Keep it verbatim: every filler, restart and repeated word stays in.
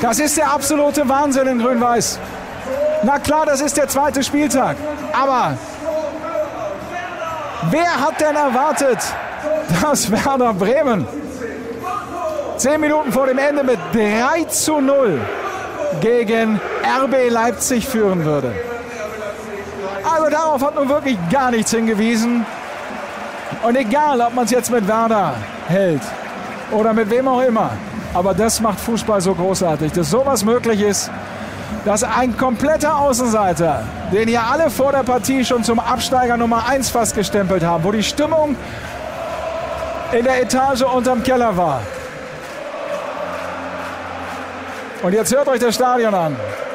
Das ist der absolute Wahnsinn in Grün-Weiß. Na klar, das ist der zweite Spieltag. Aber wer hat denn erwartet, dass Werder Bremen zehn Minuten vor dem Ende mit drei zu null gegen R B Leipzig führen würde? Also darauf hat nun wirklich gar nichts hingewiesen. Und egal, ob man es jetzt mit Werder hält oder mit wem auch immer. Aber das macht Fußball so großartig, dass sowas möglich ist, dass ein kompletter Außenseiter, den ja alle vor der Partie schon zum Absteiger Nummer eins fast gestempelt haben, wo die Stimmung in der Etage unterm Keller war. Und jetzt hört euch das Stadion an.